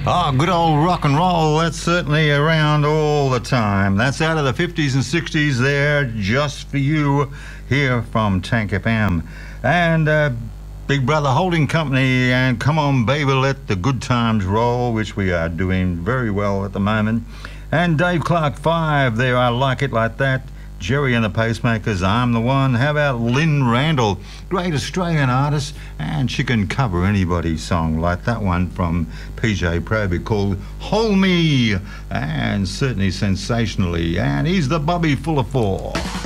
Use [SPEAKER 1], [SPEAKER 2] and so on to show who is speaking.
[SPEAKER 1] Oh, good old rock and roll. That's certainly around all the time. That's out of the 50s and 60s there, just for you, here from Tank FM. And Big Brother Holding Company and Come On Baby, Let the Good Times Roll, which we are doing very well at the moment. And Dave Clark 5 there, I Like It Like That. Jerry and the Pacemakers, I'm the One. How about Lynn Randall, great Australian artist, and she can cover anybody's song like that one from PJ Proby called Hold Me, and certainly sensationally. And he's the Bobby Full of Four.